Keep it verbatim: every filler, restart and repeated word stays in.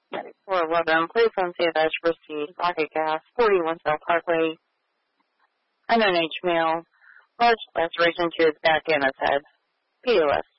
four eleven, please on C F H, proceed, Rocket Gas, forty-one South Parkway, unknown age male, large laceration to his back and his head, P O S.